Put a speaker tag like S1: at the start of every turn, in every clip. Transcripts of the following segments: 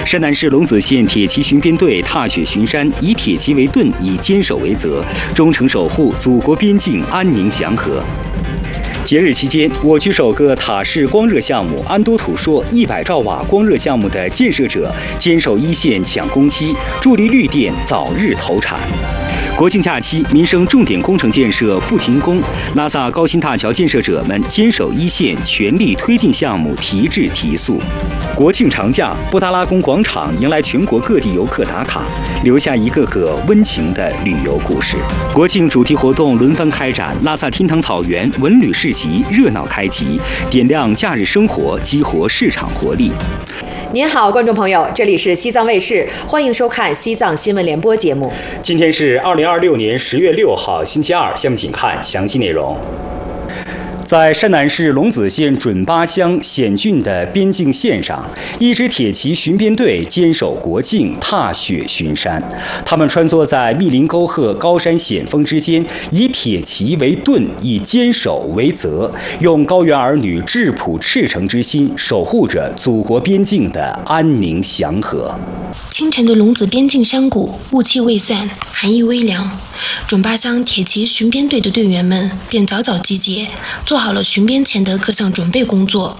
S1: 山南市龙子县铁骑巡边队踏雪巡山，以铁骑为盾，以坚守为责，忠诚守护祖国边境安宁祥和。节日期间，我区首个塔式光热项目安都土硕100兆瓦光热项目的建设者坚守一线抢工期，助力绿电早日投产。国庆假期，民生重点工程建设不停工，拉萨高新大桥建设者们坚守一线，全力推进项目提质提速。国庆长假，布达拉宫广场迎来全国各地游客打卡，留下一个个温情的旅游故事。国庆主题活动轮番开展，拉萨天堂草原文旅市集热闹开集，点亮假日生活，激活市场活力。
S2: 您好，观众朋友，这里是西藏卫视，欢迎收看西藏新闻联播节目。
S1: 今天是2026年10月6号，星期二。下面请看详细内容。在山南市龙子县准巴乡险峻的边境线上，一支铁骑巡边队坚守国境，踏雪巡山。他们穿梭在密林沟壑、高山险峰之间，以铁骑为盾，以坚守为责，用高原儿女质朴赤诚之心，守护着祖国边境的安宁祥和。
S3: 清晨的龙子边境山谷，雾气未散，寒意微凉。准巴乡铁骑巡边队的队员们便早早集结，做好了巡边前的各项准备工作。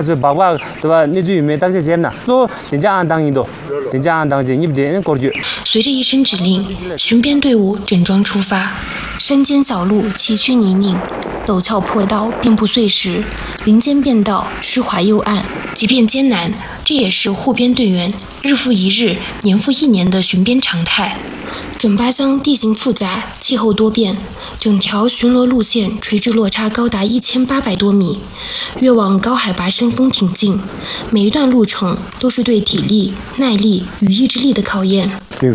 S3: 随着一声指令，巡边队伍整装出发。山间小路崎岖泥泞，陡峭坡道遍布碎石，林间便道湿滑又暗。即便艰难，这也是护边队员日复一日、年复一年的巡边常态。准巴乡地形复杂，气候多变，整条巡逻路线垂直落差高达1800多米，越往高海拔山峰挺进，每一段路程都是对体力、耐力与意志力的考验。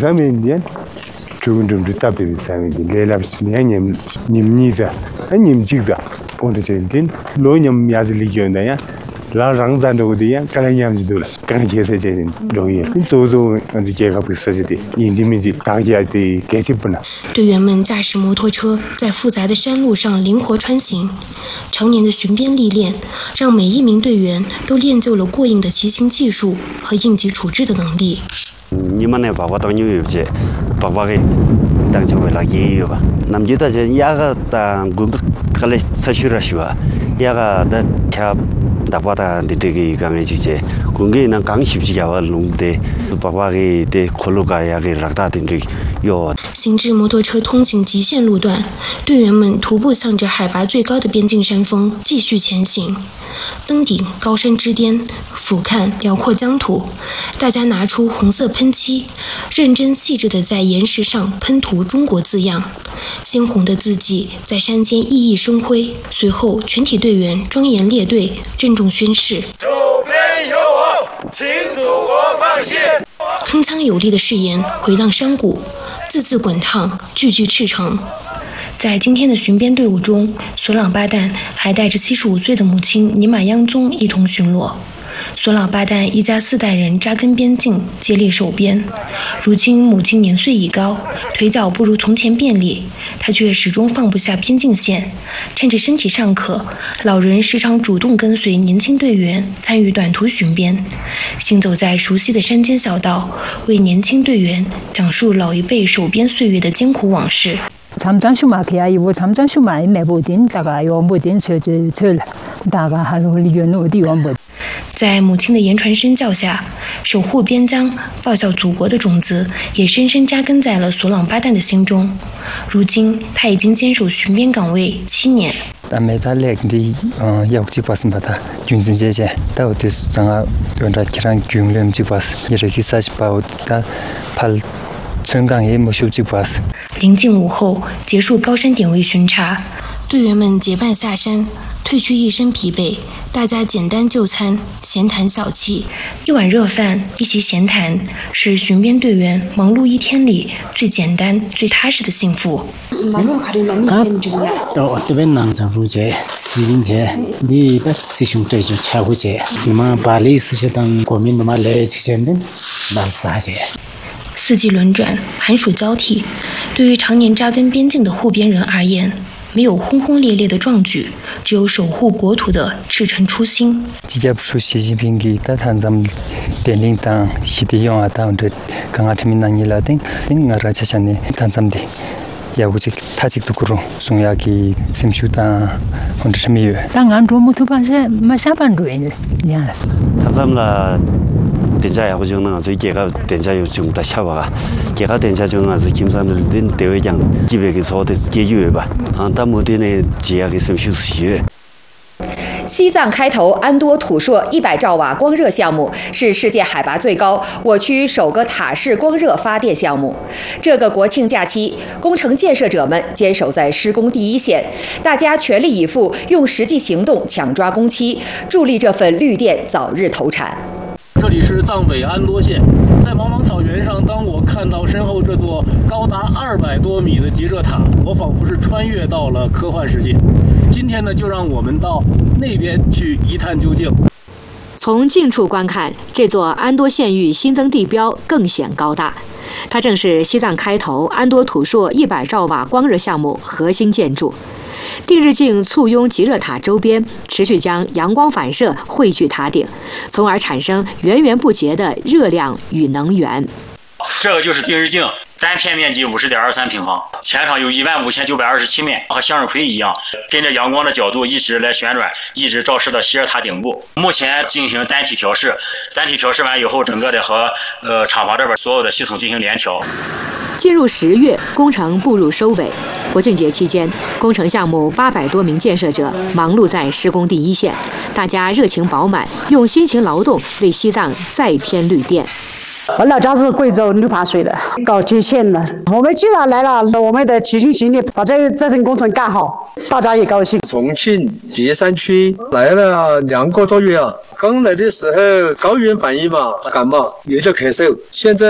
S3: 队员们驾驶摩托车在复杂的山路上灵活穿行，常年的巡边历练让每一名队员都练就了过硬的骑行技术和应急处置的能力。
S4: 你们那爸爸当牛有些，爸爸给当就为了也有吧。那么就大家压个当工作，后来才学了学，压个的跳。大把的这个刚才这些，公给那刚学习要弄的，爸爸给的苦路干呀，给让大的这有。
S3: 行至摩托车通行极限路段，队员们徒步向着海拔最高的边境山峰继续前行。登顶高山之巅，俯瞰辽阔疆土，大家拿出红色喷漆，认真细致地在岩石上喷涂中国字样，鲜红的字迹在山间熠熠生辉。随后全体队员庄严列队，郑重宣誓：
S5: 主边有我，请祖国放心。
S3: 铿锵有力的誓言回荡山谷，字字滚烫，句句赤诚。在今天的巡边队伍中，索朗巴旦还带着75岁的母亲尼玛央宗一同巡逻。索朗巴旦一家4代人扎根边境，接力守边。如今母亲年岁已高，腿脚不如从前便利，她却始终放不下边境线。趁着身体尚可，老人时常主动跟随年轻队员参与短途巡边，行走在熟悉的山间小道，为年轻队员讲述老一辈守边岁月的艰苦往事。
S6: 잠잠슈마키야 이거 잠잠슈마이 매보딘 다가 요보딘 저저저 다가 하루리견 어디 원보。
S3: 在母亲的言传身教下，守护边疆、报效祖国的种子也深深扎根在了索朗巴旦的心中。如今，他已经坚守巡边岗位7年。
S7: 메달렉디 역지봤습니다. 준진제제 다우디스 장아 연락 기랑 균lem지봤 이렇게 사시바우다 팔村岗也没修几巴斯。
S3: 临近午后，结束高山点位巡查，队员们结伴下山，褪去一身疲惫，大家简单就餐，闲谈小憩。一碗热饭，一席闲谈，是巡边队员忙碌一天里最简单、最踏实的幸福。四季轮转，寒暑交替，对于常年扎根边境的护边人而言， 没有轰轰烈烈的壮举，只有守护国土的赤诚初心。
S7: 习近平给大谈咱们电领当西地用啊，当这刚刚成民党伊拉等我拉下呢，谈咱们的。要不就他这个故送下给什么修当或者什么月。
S6: 当俺做木头办事，没啥办主任的，你看。
S4: 他咱们啦，电价要不就那最这个电价有种大差吧，这个电价就那是基本上的人都会讲，基本个说的解决吧，但目的呢，这个什么修学。
S2: 西藏开头安多土硕100兆瓦光热项目是世界海拔最高、我区首个塔式光热发电项目。这个国庆假期，工程建设者们坚守在施工第一线，大家全力以赴，用实际行动抢抓工期，助力这份绿电早日投产。
S8: 这里是藏北安多县，在茫茫草原上，当我看到身后这座高达200多米的极热塔，我仿佛是穿越到了科幻世界。今天呢，就让我们到那边去一探究竟。
S2: 从近处观看，这座安多县域新增地标更显高大。它正是西藏开头安多土硕100兆瓦光热项目核心建筑。定日镜簇拥极热塔周边，持续将阳光反射汇聚塔顶，从而产生源源不竭的热量与能源。
S9: 这个就是定日镜，单片面积50.23平方，前场有15927面，和向日葵一样，跟着阳光的角度一直来旋转，一直照射到西热塔顶部。目前进行单体调试，单体调试完以后，整个的和厂房这边所有的系统进行联调。
S2: 进入10月，工程步入收尾。国庆节期间，工程项目800多名建设者忙碌在施工第一线，大家热情饱满，用辛勤劳动为西藏再添绿电。
S10: 我老家是贵州六盘水的，搞接线的。我们既然来了，我们得齐心协力把这份工程干好，大家也高兴。
S11: 重庆璧山区来了2个多月啊，刚来的时候高原反应嘛，感冒有点咳嗽，现在